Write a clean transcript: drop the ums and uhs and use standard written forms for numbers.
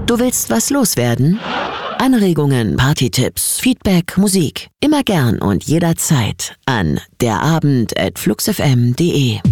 Du willst was loswerden? Anregungen, Partytipps, Feedback, Musik. Immer gern und jederzeit an derabend@fluxfm.de.